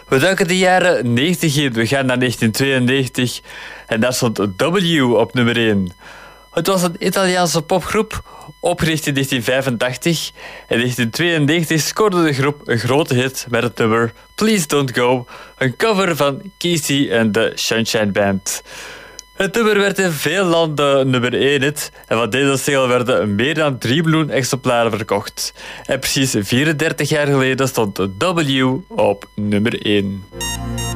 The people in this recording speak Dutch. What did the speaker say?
We duiken de jaren 90 in. We gaan naar 1992 en daar stond W op nummer 1. Het was een Italiaanse popgroep, opgericht in 1985. In 1992 scoorde de groep een grote hit met het nummer Please Don't Go, een cover van Casey en de Sunshine Band. Het nummer werd in veel landen nummer 1 hit en van deze single werden meer dan 3 miljoen exemplaren verkocht. En precies 34 jaar geleden stond W op nummer 1.